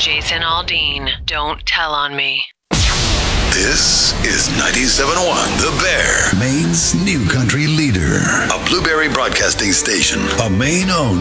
Jason Aldean. Don't tell on me. This is 97.1 The Bear, Maine's new country leader. A Blueberry Broadcasting Station. A Maine-owned